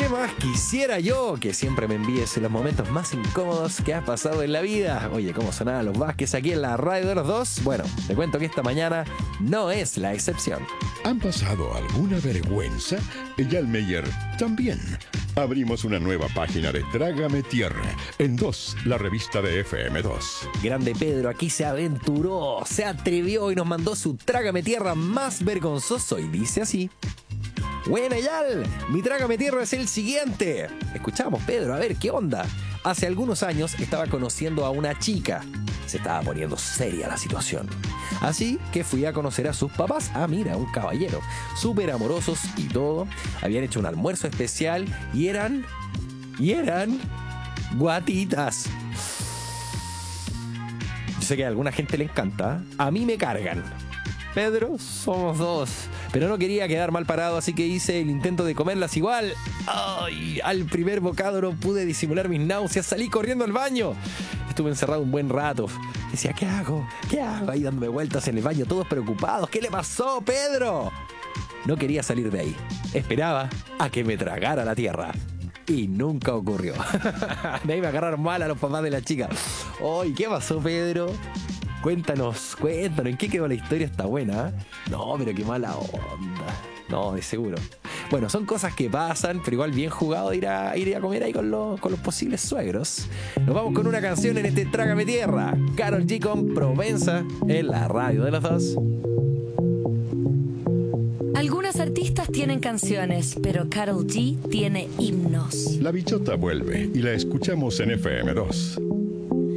¿Qué más quisiera yo? Que siempre me envíes los momentos más incómodos que has pasado en la vida. Oye, ¿cómo sonaban los Vázquez aquí en la radio de los dos? Bueno, te cuento que esta mañana no es la excepción. ¿Han pasado alguna vergüenza? Yalmeyer también. Abrimos una nueva página de Trágame Tierra en 2, la revista de FM2. Grande Pedro aquí se aventuró, se atrevió y nos mandó su Trágame Tierra más vergonzoso y dice así: Buena Yal, mi Trágame Tierra es el siguiente. Escuchamos, Pedro, a ver, ¿qué onda? Hace algunos años estaba conociendo a una chica. Se estaba poniendo seria la situación. Así que fui a conocer a sus papás. Ah, mira, un caballero. Súper amorosos y todo. Habían hecho un almuerzo especial y eran guatitas. Yo sé que a alguna gente le encanta. A mí me cargan. Pedro, somos dos. Pero no quería quedar mal parado, así que hice el intento de comerlas igual. ¡Ay! Al primer bocado no pude disimular mis náuseas. Salí corriendo al baño. Estuve encerrado un buen rato. Decía, ¿qué hago? ¿Qué hago? Ahí dándome vueltas en el baño, todos preocupados. ¿Qué le pasó, Pedro? No quería salir de ahí. Esperaba a que me tragara la tierra. Y nunca ocurrió. De ahí me agarraron mal a los papás de la chica. ¡Ay! ¿Qué pasó, Pedro? Cuéntanos, ¿en qué quedó la historia? Está buena, ¿eh? No, pero qué mala onda. No, de seguro. Bueno, son cosas que pasan, pero igual bien jugado ir a comer ahí con los posibles suegros. Nos vamos con una canción en este Trágame Tierra. Karol G con Provenza en la radio de los dos. Algunos artistas tienen canciones, pero Karol G tiene himnos. La Bichota vuelve y la escuchamos en FM2.